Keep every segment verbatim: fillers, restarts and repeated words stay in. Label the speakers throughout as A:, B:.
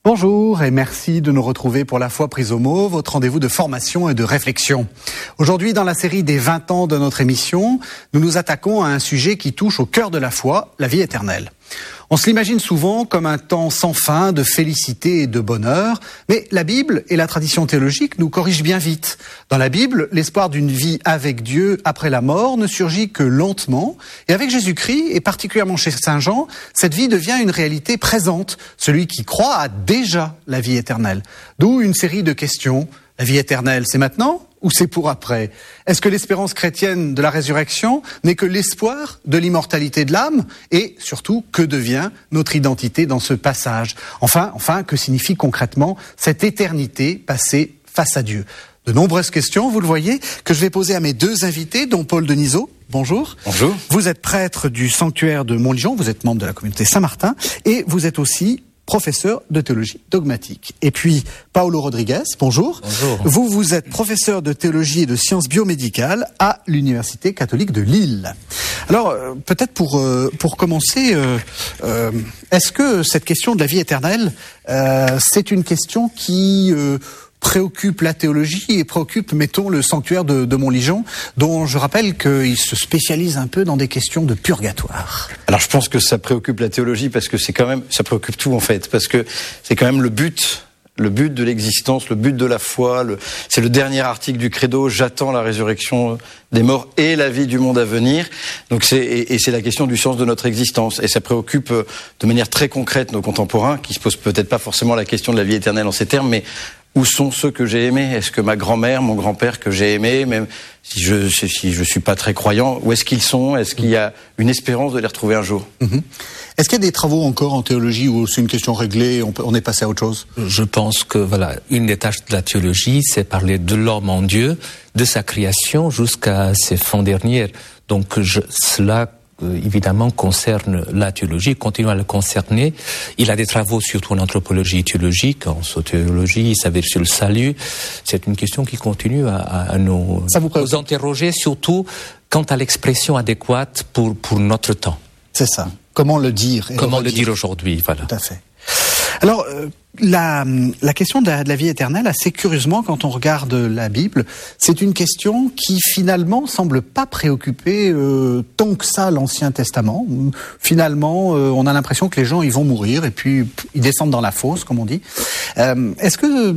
A: Bonjour et merci de nous retrouver pour La Foi prise au mot, votre rendez-vous de formation et de réflexion. Aujourd'hui, dans la série des vingt ans de notre émission, nous nous attaquons à un sujet qui touche au cœur de la foi, la vie éternelle. On se l'imagine souvent comme un temps sans fin de félicité et de bonheur, mais la Bible et la tradition théologique nous corrigent bien vite. Dans la Bible, l'espoir d'une vie avec Dieu après la mort ne surgit que lentement, et avec Jésus-Christ, et particulièrement chez Saint Jean, cette vie devient une réalité présente. Celui qui croit a déjà la vie éternelle. D'où une série de questions. La vie éternelle, c'est maintenant ou c'est pour après? Est-ce que l'espérance chrétienne de la résurrection n'est que l'espoir de l'immortalité de l'âme? Et surtout, que devient notre identité dans ce passage? Enfin, enfin, que signifie concrètement cette éternité passée face à Dieu? De nombreuses questions, vous le voyez, que je vais poser à mes deux invités, dont Paul Denisot. Bonjour.
B: Bonjour.
A: Vous êtes prêtre du sanctuaire de Montligeon, vous êtes membre de la communauté Saint-Martin, et vous êtes aussi professeur de théologie dogmatique. Et puis, Paolo Rodriguez, bonjour.
B: Bonjour.
A: Vous, vous êtes professeur de théologie et de sciences biomédicales à l'Université catholique de Lille. Alors, euh, peut-être pour, euh, pour commencer, euh, euh, est-ce que cette question de la vie éternelle, euh, c'est une question qui euh, préoccupe la théologie et préoccupe, mettons, le sanctuaire de, de Montligeon, dont je rappelle qu'il se spécialise un peu dans des questions de purgatoire.
B: Alors je pense que ça préoccupe la théologie parce que c'est quand même, ça préoccupe tout en fait, parce que c'est quand même le but, le but de l'existence, le but de la foi, le, c'est le dernier article du credo, j'attends la résurrection des morts et la vie du monde à venir. Donc c'est, et, et c'est la question du sens de notre existence. Et ça préoccupe de manière très concrète nos contemporains, qui se posent peut-être pas forcément la question de la vie éternelle en ces termes, mais où sont ceux que j'ai aimés? Est-ce que ma grand-mère, mon grand-père que j'ai aimé, même si je si je suis pas très croyant, où est-ce qu'ils sont? Est-ce qu'il y a une espérance de les retrouver un jour?
A: Mmh. Est-ce qu'il y a des travaux encore en théologie où c'est une question réglée, on, peut, on est passé à autre chose?
C: Je pense que voilà, une des tâches de la théologie, c'est parler de l'homme en Dieu, de sa création jusqu'à ses fins dernières. Donc je, cela Euh, évidemment concerne la théologie, continue à le concerner. Il a des travaux surtout en anthropologie théologique, en sotéologie, il s'avère sur le salut. C'est une question qui continue à, à nous, nous interroger, surtout quant à l'expression adéquate pour, pour notre temps.
A: C'est ça. Comment le dire?
C: Comment le dire aujourd'hui, voilà.
A: Tout à fait. Alors, euh, la, la question de la, de la vie éternelle, assez curieusement, quand on regarde la Bible, c'est une question qui finalement semble pas préoccuper euh, tant que ça l'Ancien Testament. Finalement, euh, on a l'impression que les gens ils vont mourir et puis pff, ils descendent dans la fosse, comme on dit. Euh, est-ce que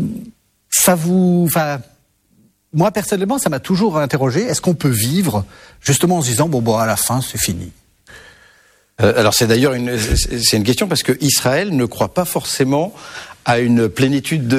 A: ça vous... Enfin, moi personnellement, ça m'a toujours interrogé. Est-ce qu'on peut vivre justement en se disant bon, bon, à la fin, c'est fini?
B: Euh, alors c'est d'ailleurs une, c'est une question parce que Israël ne croit pas forcément à une plénitude de